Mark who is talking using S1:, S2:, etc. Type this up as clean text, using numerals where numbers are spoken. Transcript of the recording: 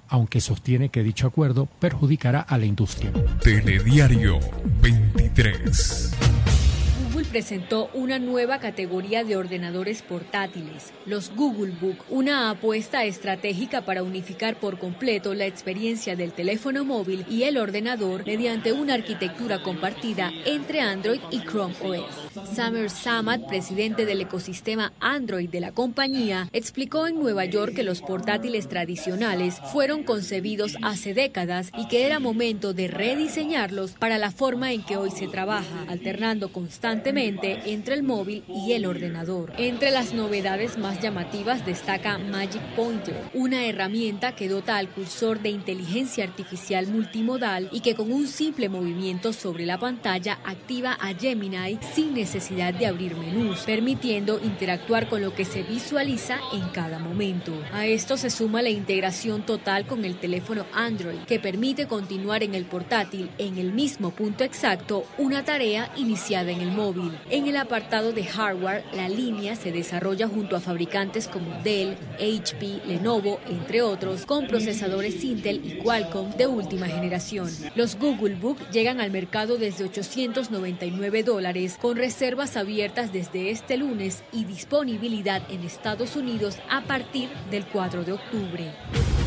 S1: aunque sostiene que dicho acuerdo perjudicará a la industria.
S2: Telediario 23.
S3: Google presentó una nueva categoría de ordenadores portátiles, los Google Book, una apuesta estratégica para unificar por completo la experiencia del teléfono móvil y el ordenador mediante una arquitectura compartida entre Android y Chrome OS. Samer Samad, presidente del ecosistema Android de la compañía, explicó en Nueva York que los portátiles tradicionales fueron concebidos hace décadas y que era momento de rediseñarlos para la forma en que hoy se trabaja, alternando constantemente entre el móvil y el ordenador. Entre las novedades más llamativas destaca Magic Pointer, una herramienta que dota al cursor de inteligencia artificial multimodal y que con un simple movimiento sobre la pantalla activa a Gemini sin necesidad de abrir menús, permitiendo interactuar con lo que se visualiza en cada momento. A esto se suma la integración total con el teléfono Android, que permite continuar en el portátil en el mismo punto exacto una tarea iniciada en el móvil. En el apartado de hardware, la línea se desarrolla junto a fabricantes como Dell, HP, Lenovo, entre otros, con procesadores Intel y Qualcomm de última generación. Los Google Book llegan al mercado desde $899, con reservas abiertas desde este lunes y disponibilidad en Estados Unidos a partir del 4 de octubre.